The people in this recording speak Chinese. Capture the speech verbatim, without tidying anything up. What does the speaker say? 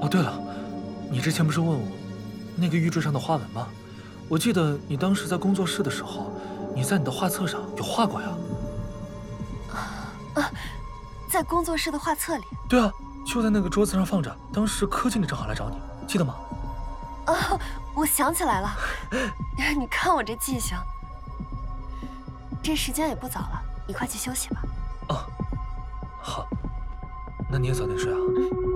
哦，对了，你之前不是问我那个玉坠上的花纹吗？我记得你当时在工作室的时候，你在你的画册上有画过呀。 啊，在工作室的画册里？ 对啊，就在那个桌子上放着。当时柯经理正好来找你，记得吗？ 哦，我想起来了。你看我这记性。这时间也不早了，你快去休息吧。 哦，好，那你也早点睡啊。 嗯。